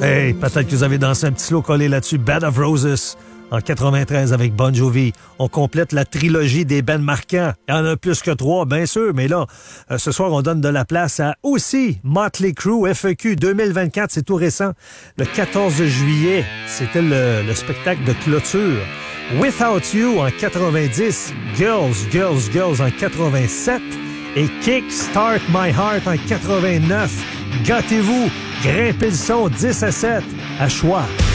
Hey, peut-être que vous avez dansé un petit slow collé là-dessus. Bed of Roses en 93 avec Bon Jovi. On complète la trilogie des bands marquants. Il y en a plus que 3, bien sûr, mais là, ce soir, on donne de la place à aussi Motley Crue, FEQ 2024, c'est tout récent. Le 14 juillet, c'était le spectacle de clôture. Without You en 90, Girls, Girls, Girls en 87 et Kick Start My Heart en 89. Gâtez-vous, grimpez le son 10 à 7 à choix.